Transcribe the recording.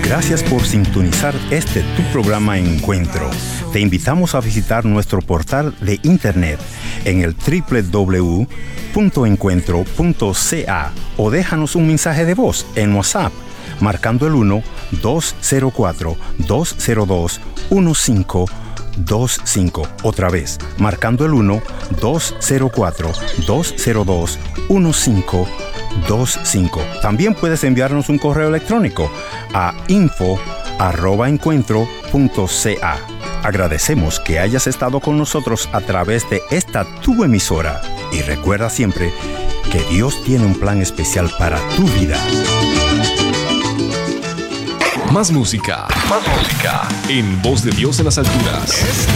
Gracias por sintonizar tu programa Encuentro. Te invitamos a visitar nuestro portal de internet en el www.encuentro.ca o déjanos un mensaje de voz en WhatsApp marcando el 1-204-202-1525. Otra vez, marcando el 1-204-202-1525. También puedes enviarnos un correo electrónico a info@encuentro.ca. Agradecemos que hayas estado con nosotros a través de esta tu emisora. Y recuerda siempre que Dios tiene un plan especial para tu vida. Más música. En Voz de Dios en las alturas.